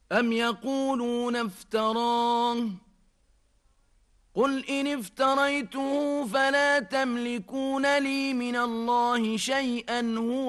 أم يقولون افتراه قل إن افتريته فلا تملكون لي من الله شيئا هو